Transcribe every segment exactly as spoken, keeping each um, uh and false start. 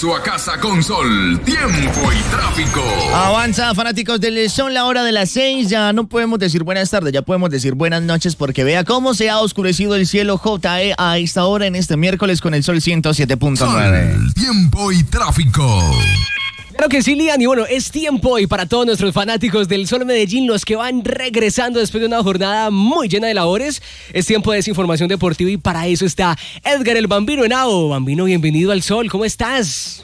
regreso a casa con sol, tiempo y tráfico. Avanza, fanáticos del Sol, la hora de las seis. Ya no podemos decir buenas tardes, ya podemos decir buenas noches, porque vea cómo se ha oscurecido el cielo, J E, a esta hora en este miércoles con el Sol ciento siete punto nueve. Tiempo y tráfico. Claro que sí, Lian, y bueno, es tiempo hoy para todos nuestros fanáticos del Sol Medellín, los que van regresando después de una jornada muy llena de labores. Es tiempo de desinformación deportiva y para eso está Edgar el Bambino Henao. Bambino, bienvenido al Sol, ¿cómo estás?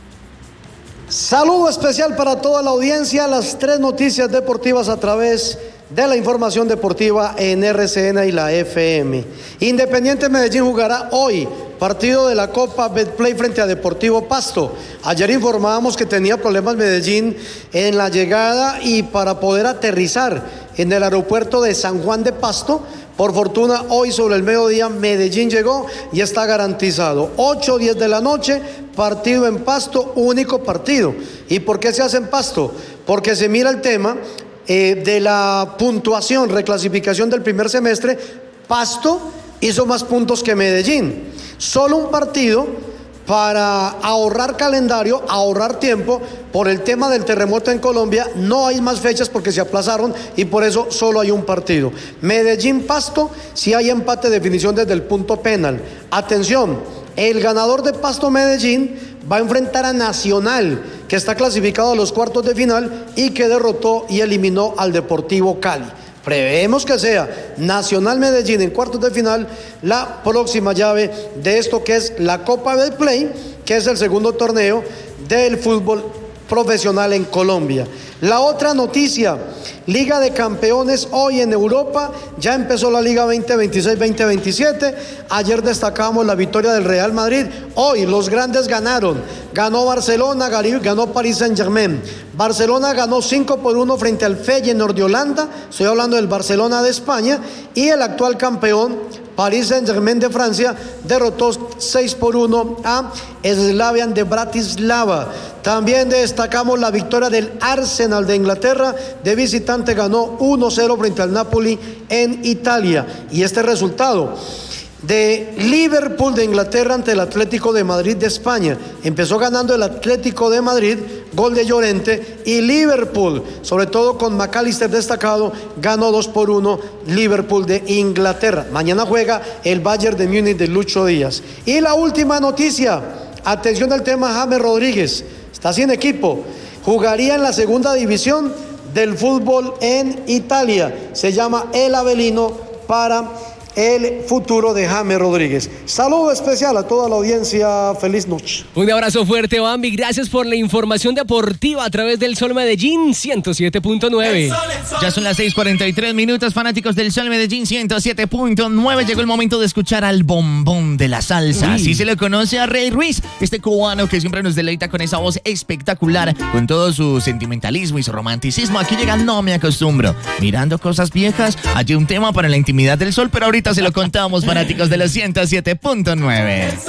Saludo especial para toda la audiencia, las tres noticias deportivas a través de la información deportiva en R C N y la F M. Independiente Medellín jugará hoy partido de la Copa Betplay frente a Deportivo Pasto. Ayer informábamos que tenía problemas Medellín en la llegada y para poder aterrizar en el aeropuerto de San Juan de Pasto. Por fortuna, hoy sobre el mediodía Medellín llegó y está garantizado. ocho o diez de la noche, partido en Pasto, único partido. ¿Y por qué se hace en Pasto? Porque se mira el tema eh, de la puntuación, reclasificación del primer semestre. Pasto hizo más puntos que Medellín. Solo un partido para ahorrar calendario, ahorrar tiempo. Por el tema del terremoto en Colombia no hay más fechas porque se aplazaron y por eso solo hay un partido. Medellín-Pasto, si hay empate, definición desde el punto penal. Atención, el ganador de Pasto-Medellín va a enfrentar a Nacional, que está clasificado a los cuartos de final y que derrotó y eliminó al Deportivo Cali. Preveemos que sea Nacional Medellín en cuartos de final la próxima llave de esto que es la Copa Betplay, que es el segundo torneo del fútbol profesional en Colombia. La otra noticia, Liga de Campeones hoy en Europa, ya empezó la Liga veinte veintiséis veinte veintisiete, ayer destacamos la victoria del Real Madrid, hoy los grandes ganaron, ganó Barcelona, ganó Paris Saint-Germain, Barcelona ganó cinco por uno frente al Feyenoord de Holanda, estoy hablando del Barcelona de España, y el actual campeón, Paris Saint-Germain de Francia, derrotó seis por uno a Slavian de Bratislava. También destacamos la victoria del Arsenal de Inglaterra, de visitante ganó uno cero frente al Napoli en Italia. Y este resultado de Liverpool de Inglaterra ante el Atlético de Madrid de España. Empezó ganando el Atlético de Madrid, gol de Llorente, y Liverpool, sobre todo con McAllister destacado, ganó dos por uno Liverpool de Inglaterra. Mañana juega el Bayern de Múnich de Lucho Díaz. Y la última noticia, atención al tema James Rodríguez, está sin equipo, jugaría en la segunda división del fútbol en Italia, se llama el Avelino para el futuro de James Rodríguez. Saludo especial a toda la audiencia, feliz noche. Un abrazo fuerte, Bambi, gracias por la información deportiva a través del Sol Medellín ciento siete punto nueve. Ya son las seis cuarenta y tres minutos, fanáticos del Sol Medellín ciento siete punto nueve. Llegó el momento de escuchar al bombón de la salsa. Así se le conoce a Rey Ruiz, este cubano que siempre nos deleita con esa voz espectacular, con todo su sentimentalismo y su romanticismo. Aquí llega No Me Acostumbro, mirando cosas viejas. Hay un tema para la intimidad del Sol, pero ahorita se lo contamos, fanáticos de los ciento siete punto nueve.